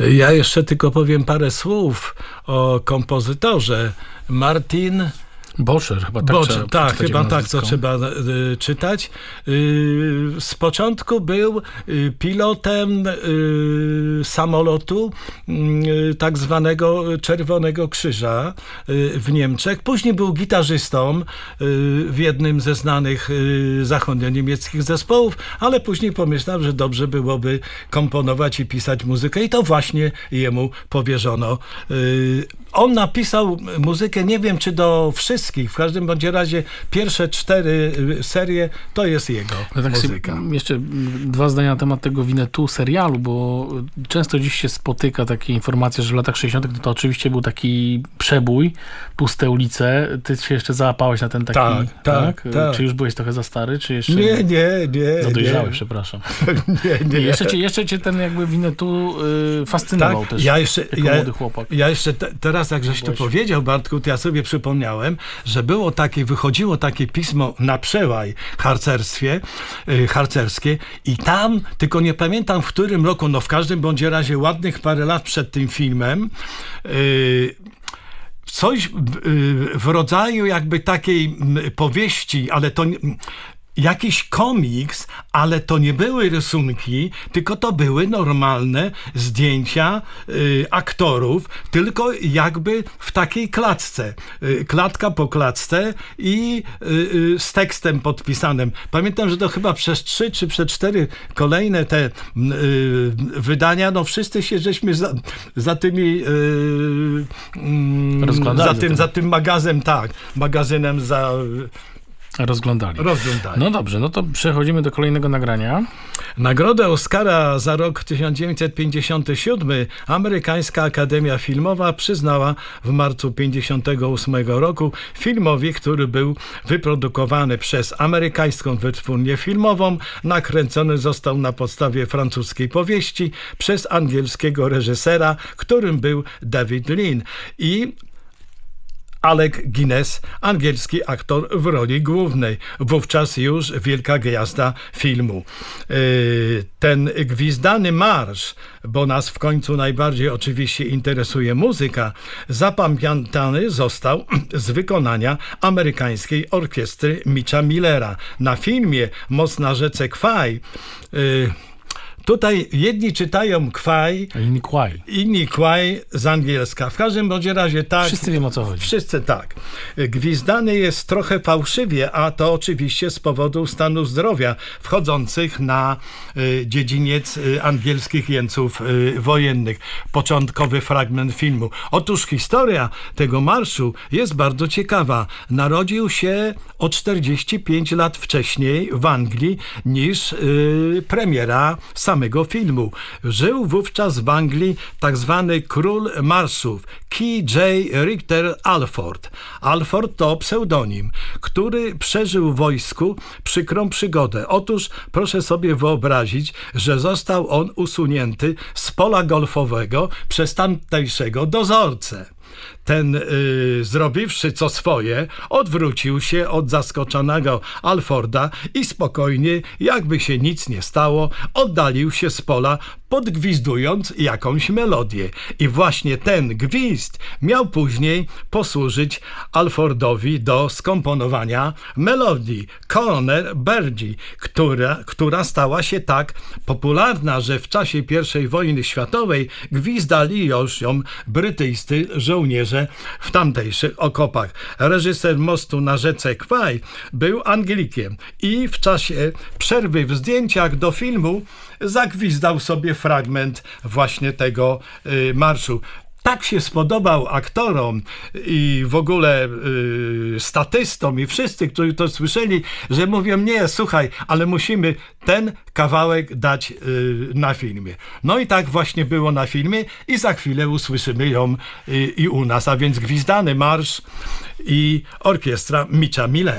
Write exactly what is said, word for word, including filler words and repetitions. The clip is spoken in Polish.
Ja jeszcze tylko powiem parę słów o kompozytorze. Martin Boscher, chyba tak Boscher, trzeba tak, przeczytać chyba jego tak, nazwisko. co trzeba y, czytać. Y, z początku był y, pilotem y, samolotu y, tak zwanego Czerwonego Krzyża y, w Niemczech. Później był gitarzystą y, w jednym ze znanych y, zachodnio-niemieckich zespołów, ale później pomyślał, że dobrze byłoby komponować i pisać muzykę i to właśnie jemu powierzono. Y, on napisał muzykę, nie wiem czy do wszystkich, w każdym bądź razie pierwsze cztery serie to jest jego No tak muzyka. się, jeszcze dwa zdania na temat tego Winnetou serialu, bo często dziś się spotyka takie informacje, że w latach sześćdziesiątych no to oczywiście był taki przebój, puste ulice. Ty się jeszcze załapałeś na ten taki, Tak, tak, tak. Czy już byłeś trochę za stary, czy jeszcze... Nie, nie, nie. Za dojrzały, nie. przepraszam. Nie, nie. Nie, jeszcze, cię, jeszcze cię ten jakby Winnetou y, fascynował Tak, też, ja jeszcze, jako ja, młody chłopak. ja jeszcze te, teraz jak żeś to Byłeś- powiedział, Bartku, to ja sobie przypomniałem, że było takie, wychodziło takie pismo Na przełaj harcerstwie, y, harcerskie i tam, tylko nie pamiętam w którym roku, no w każdym bądź razie ładnych parę lat przed tym filmem, y, coś y, w rodzaju jakby takiej m, powieści, ale to nie, jakiś komiks, ale to nie były rysunki, tylko to były normalne zdjęcia y, aktorów, tylko jakby w takiej klatce. Y, klatka po klatce i y, y, z tekstem podpisanym. Pamiętam, że to chyba przez trzy czy przez cztery kolejne te y, wydania, no wszyscy się żeśmy za, za tymi y, mm, Rozglądali za za tym, tym. za tym magazem, tak, magazynem za Rozglądali. rozglądali. No dobrze, no to przechodzimy do kolejnego nagrania. Nagrodę Oscara za rok tysiąc dziewięćset pięćdziesiąty siódmy amerykańska Akademia Filmowa przyznała w marcu pięćdziesiątego ósmego roku filmowi, który był wyprodukowany przez amerykańską wytwórnię filmową, nakręcony został na podstawie francuskiej powieści przez angielskiego reżysera, którym był David Lean i Alec Guinness, angielski aktor w roli głównej, wówczas już wielka gwiazda filmu. Yy, ten gwizdany marsz, bo nas w końcu najbardziej oczywiście interesuje muzyka, zapamiętany został z wykonania amerykańskiej orkiestry Mitcha Millera. Na filmie Most na rzece Kwaj yy, tutaj jedni czytają Kwaj, Inni Kwaj. inni Kwaj z angielska. W każdym bądź razie tak. Wszyscy wiemy, o co chodzi. Wszyscy tak. Gwizdany jest trochę fałszywie, a to oczywiście z powodu stanu zdrowia wchodzących na y, dziedziniec y, angielskich jeńców y, wojennych. Początkowy fragment filmu. Otóż historia tego marszu jest bardzo ciekawa. Narodził się o czterdzieści pięć lat wcześniej w Anglii niż y, premiera samego filmu. Żył wówczas w Anglii tak zwany król marszów, Key J. Richter Alford. Alford to pseudonim, który przeżył w wojsku przykrą przygodę. Otóż proszę sobie wyobrazić, że został on usunięty z pola golfowego przez tamtejszego dozorcę. Ten y, zrobiwszy co swoje, odwrócił się od zaskoczonego Alforda i spokojnie, jakby się nic nie stało, oddalił się z pola, podgwizdując jakąś melodię. I właśnie ten gwizd miał później posłużyć Alfordowi do skomponowania melodii Coroner Birdie, która, która stała się tak popularna, że w czasie pierwszej wojny światowej gwizdali już ją brytyjscy żołnierze w tamtejszych okopach. Reżyser Mostu na rzece Kwaj był Anglikiem i w czasie przerwy w zdjęciach do filmu zagwizdał sobie fragment właśnie tego y, marszu. Tak się spodobał aktorom i w ogóle y, statystom i wszyscy, którzy to słyszeli, że mówią, nie, słuchaj, ale musimy ten kawałek dać y, na filmie. No i tak właśnie było na filmie i za chwilę usłyszymy ją y, i u nas, a więc gwizdany marsz i orkiestra Mitcha Millera.